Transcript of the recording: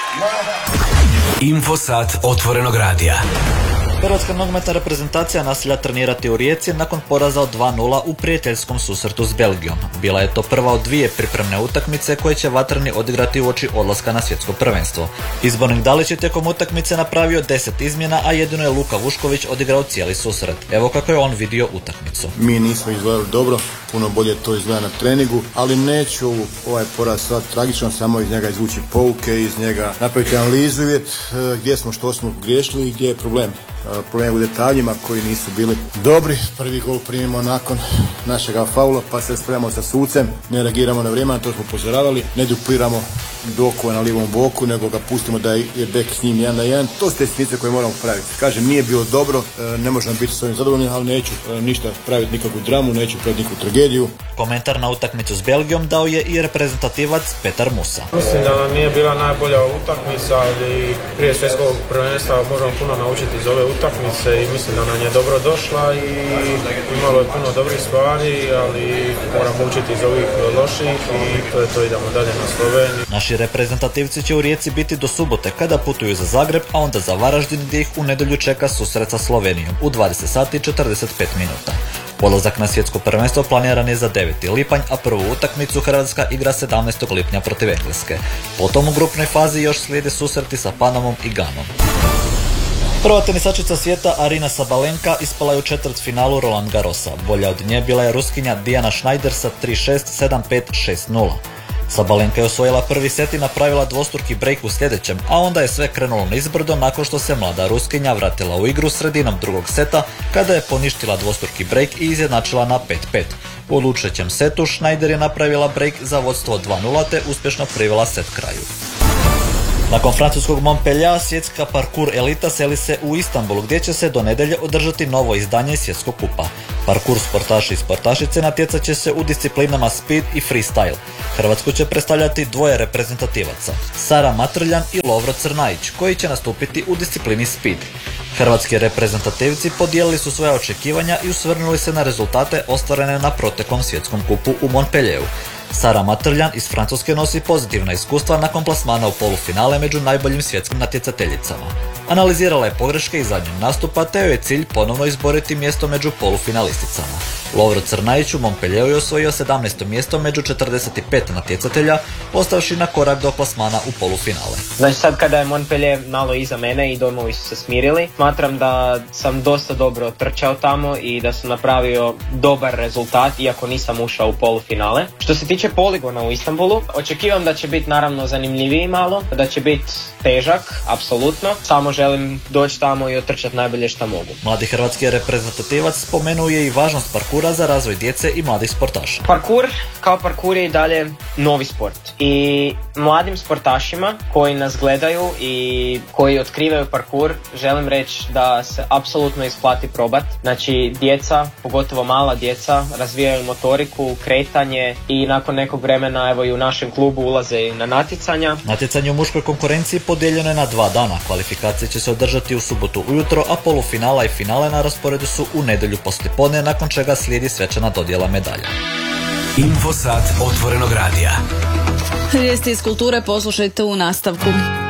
Infosat otvorenog radija. Hrvatska nogometna reprezentacija nastavlja trenirati u Rijeci nakon poraza od 2:0 u prijateljskom susretu s Belgijom. Bila je to prva od dvije pripremne utakmice koje će vatreni odigrati uoči odlaska na svjetsko prvenstvo. Izbornik Dalić je tijekom utakmice napravio 10 izmjena, a jedino je Luka Vušković odigrao cijeli susret. Evo kako je on vidio utakmicu. Mi nismo izgledali dobro, puno bolje to izgleda na treningu, ali neću ovaj poraz sad tragično, samo iz njega izvući pouke, iz njega napraviti analizu i vidjeti gdje smo, što smo griješili i gdje je problem. Problem u detaljima koji nisu bili dobri. Prvi gol primimo nakon našega faula, pa se spremamo sa sucem, ne reagiramo na vrijeme, to smo upozoravali, ne dupiramo Dokova na lijevom boku, nego ga pustimo da je bek s njim 1-1. To su te sitnice koje moramo praviti. Kažem, nije bilo dobro, ne možemo biti s ovim zadovoljni, ali neću ništa praviti, nikakvu dramu, neću praviti nikakvu tragediju. Komentar na utakmicu s Belgijom dao je i reprezentativac Petar Musa. Mislim da nam nije bila najbolja utakmica, ali prije svjetskog prvenstva možemo puno naučiti iz ove utakmice i mislim da nam je dobro došla i imalo je puno dobrih stvari, ali moramo učiti iz ovih loših i to idemo dalje na Sloveniju. Naši reprezentativci će u Rijeci biti do subote kada putuju za Zagreb, a onda za Varaždin gdje ih u nedjelju čeka susret sa Slovenijom u 20 sati i 45 minuta. Odlazak na svjetsko prvenstvo planiran je za 9. lipanj, a prvu utakmicu Hrvatska igra 17. lipnja protiv Engleske. Potom u grupnoj fazi još slijede susreti sa Panamom i Ganom. Prva tenisačica svijeta Arina Sabalenka ispala je u četvrtfinalu Roland Garrosa. Bolja od nje bila je Ruskinja Diana Schneider sa 3-6, 7-5, 6-0. Sabalenka je osvojila prvi set i napravila dvostruki break u sljedećem, a onda je sve krenulo nizbrdo nakon što se mlada Ruskinja vratila u igru sredinom drugog seta kada je poništila dvostruki break i izjednačila na 5-5. U odlučujućem setu Schneider je napravila break za vodstvo 2:0 te uspješno privela set kraju. Nakon francuskog Montpelliera svjetska parkour elita seli se u Istanbul gdje će se do nedjelje održati novo izdanje svjetskog kupa. Parkour sportaši i sportašice natjecat će se u disciplinama speed i freestyle. Hrvatsku će predstavljati dvoje reprezentativaca, Sara Matrljan i Lovro Crnajić, koji će nastupiti u disciplini speed. Hrvatski reprezentativci podijelili su svoja očekivanja i usvrnuli se na rezultate ostvarene na proteklom svjetskom kupu u Montpellieru. Sara Matrljan iz Francuske nosi pozitivna iskustva nakon plasmana u polufinale među najboljim svjetskim natjecateljicama. Analizirala je pogreške iz zadnjeg nastupa te joj je cilj ponovno izboriti mjesto među polufinalisticama. Lovro Crnajić u Montpellieru je osvojio 17. mjesto među 45 natjecatelja, ostavši na korak do plasmana u polufinale. Znači sad kada je Montpellier malo iza mene i domovi su se smirili, smatram da sam dosta dobro trčao tamo i da sam napravio dobar rezultat, iako nisam ušao u polufinale. Što se tiče poligona u Istanbulu, očekivam da će biti naravno zanimljiviji malo, da će biti težak, apsolutno. Samo želim doći tamo i otrčati najbolje što mogu. Mladi hrvatski reprezentativac spomenuo je i važnost parkura za razvoj djece i mladih sportaša. Parkur je i dalje novi sport. I mladim sportašima koji nas gledaju i koji otkrivaju parkur, želim reći da se apsolutno isplati probat. Znači djeca, pogotovo mala djeca, razvijaju motoriku, kretanje i nakon nekog vremena evo i u našem klubu ulaze na natjecanja. Natjecanje u muškoj konkurenciji podijeljeno je na 2 dana. Kvalifikacije će se održati u subotu ujutro, a polufinala i finale na rasporedu su u nedjelju poslijepodne, nakon čega slijedi svečana dodjela medalja. Infosat otvorenog radija. Vijesti iz kulture poslušajte u nastavku.